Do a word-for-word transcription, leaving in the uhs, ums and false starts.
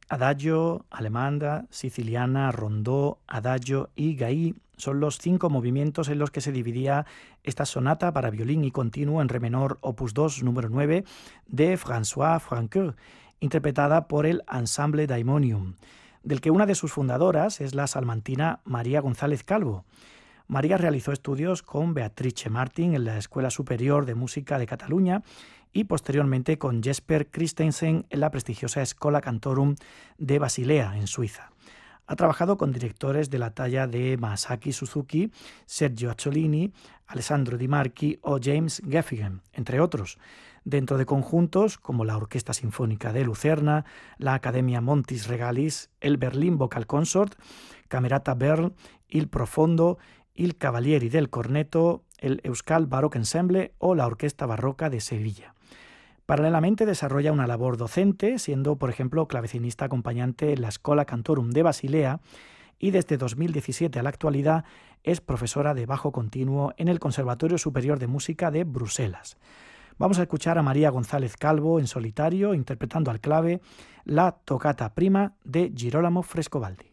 Adagio, alemanda, siciliana, rondó, adagio y gaí son los cinco movimientos en los que se dividía esta sonata para violín y continuo en re menor opus dos número nueve de François Francoeur, interpretada por el Ensemble Daimonium, del que una de sus fundadoras es la salmantina María González Calvo. María realizó estudios con Beatrice Martin en la Escuela Superior de Música de Cataluña y posteriormente con Jesper Christensen en la prestigiosa Schola Cantorum de Basilea, en Suiza. Ha trabajado con directores de la talla de Masaaki Suzuki, Sergio Acciolini, Alessandro Di Marchi o James Gaffigan, entre otros, dentro de conjuntos como la Orquesta Sinfónica de Lucerna, la Academia Montis Regalis, el Berlin Vocal Consort, Camerata Berl, Il Profondo, Il Cavalieri del Corneto, el Euskal Baroque Ensemble o la Orquesta Barroca de Sevilla. Paralelamente desarrolla una labor docente, siendo, por ejemplo, clavecinista acompañante en la Schola Cantorum de Basilea y desde dos mil diecisiete a la actualidad es profesora de bajo continuo en el Conservatorio Superior de Música de Bruselas. Vamos a escuchar a María González Calvo en solitario interpretando al clave la Toccata Prima de Girolamo Frescobaldi.